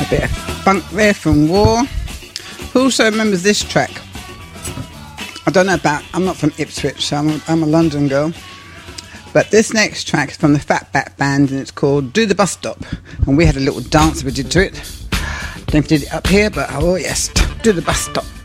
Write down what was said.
Bit of funk there from War. Who also remembers this track? I don't know about... I'm not from Ipswich, so I'm a London girl. But this next track is from the Fatback Band, and it's called Do the Bus Stop. And we had a little dance we did to it. Don't know if we did it up here, but oh yes, Do the Bus Stop.